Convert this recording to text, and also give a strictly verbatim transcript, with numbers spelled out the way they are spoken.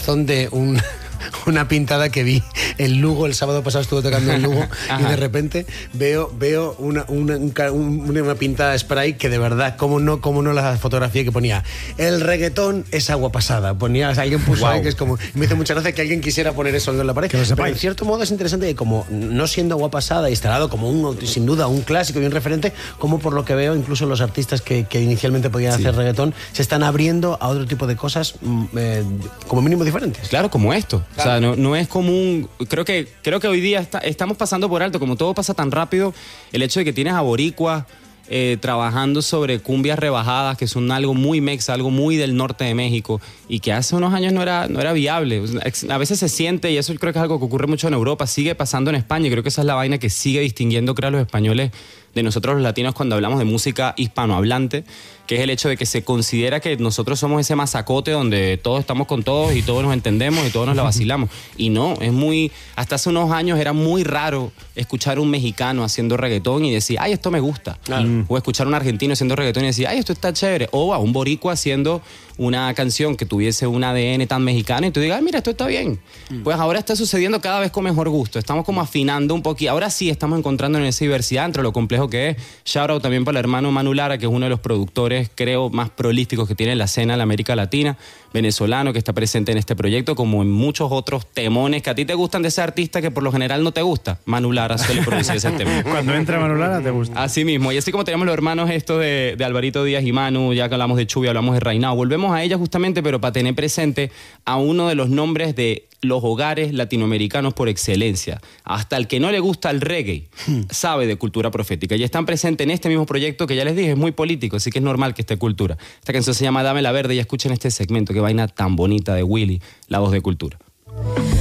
razón de un... una pintada que vi en Lugo, el sábado pasado estuve tocando en Lugo y de repente veo, veo una, una, una, una pintada spray que de verdad, cómo no, cómo no la fotografía que ponía, el reggaetón es agua pasada, ponía, o sea, alguien puso wow. ahí que es como, me hizo mucha gracia que alguien quisiera poner eso en la pared, pero en cierto modo es interesante que como no siendo agua pasada, instalado como un, sin duda un clásico y un referente, como por lo que veo incluso los artistas que, que inicialmente podían sí. hacer reggaetón se están abriendo a otro tipo de cosas eh, como mínimo diferentes. Claro, como esto. Claro. O sea, no, no es común. Creo que, creo que hoy día está, estamos pasando por alto, como todo pasa tan rápido, el hecho de que tienes a boricuas eh, trabajando sobre cumbias rebajadas, que son algo muy mexa, algo muy del norte de México, y que hace unos años no era, no era viable. A veces se siente, y eso creo que es algo que ocurre mucho en Europa, sigue pasando en España, y creo que esa es la vaina que sigue distinguiendo, creo, a los españoles de nosotros los latinos cuando hablamos de música hispanohablante, que es el hecho de que se considera que nosotros somos ese masacote donde todos estamos con todos y todos nos entendemos y todos nos la vacilamos. Y no, es muy... Hasta hace unos años era muy raro escuchar a un mexicano haciendo reggaetón y decir, ay, esto me gusta. Claro. O escuchar a un argentino haciendo reggaetón y decir, ay, esto está chévere. O a un boricua haciendo una canción que tuviese un A D N tan mexicano y tú digas, ay, mira, esto está bien. Mm. Pues ahora está sucediendo cada vez con mejor gusto. Estamos como afinando un poquito. Ahora sí estamos encontrando en esa diversidad entre lo complejo que es. Shout out también para el hermano Manu Lara, que es uno de los productores, creo, más prolíficos que tiene la escena de la América Latina, venezolano, que está presente en este proyecto, como en muchos otros temones que a ti te gustan de ese artista que por lo general no te gusta. Manu Lara suele producir ese tema. Cuando entra Manu Lara te gusta. Así mismo. Y así como tenemos los hermanos estos de, de Alvarito Díaz y Manu, ya que hablamos de Chubi, hablamos de Reinao, volvemos a ella justamente, pero para tener presente a uno de los nombres de los hogares latinoamericanos por excelencia. Hasta el que no le gusta el reggae hmm. sabe de cultura profética. Y están presentes en este mismo proyecto que ya les dije, es muy político, así que es normal que esté cultura. Esta canción se llama Dame la Verde y escuchen este segmento, qué vaina tan bonita de Willy, la voz de Cultura.